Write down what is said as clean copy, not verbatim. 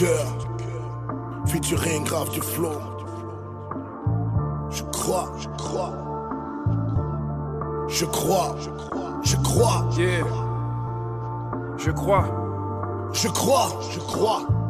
cœur, featuring grave du flow. Je crois, je crois, je crois, je crois, Yeah. Je crois. je crois, je crois.